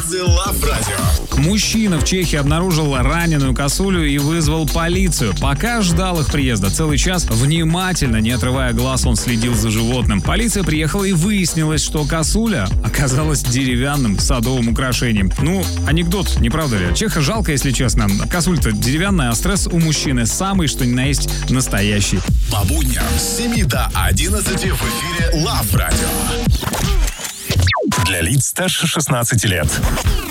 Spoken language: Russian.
Миксы Лав Радио. Мужчина в Чехии обнаружил раненую косулю и вызвал полицию. Пока ждал их приезда целый час, внимательно, не отрывая глаз, он следил за животным. Полиция приехала и выяснилось, что косуля оказалась деревянным садовым украшением. Ну, анекдот, не правда ли? Чеха жалко, если честно. Косуль-то деревянная, а стресс у мужчины самый, что ни на есть, настоящий. По будням с 7 до 11 в эфире Лав Радио. Для лиц старше 16 лет.